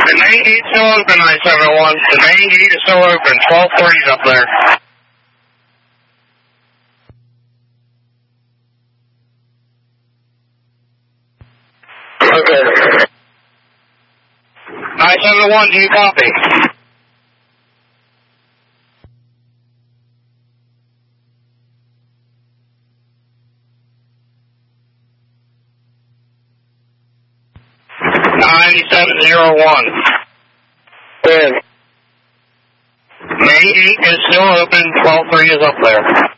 The main gate's still open, 971. The main gate is still open. 1230's up there. Okay. 971, do you copy? $9701. Main gate is still open. 1230 is up there.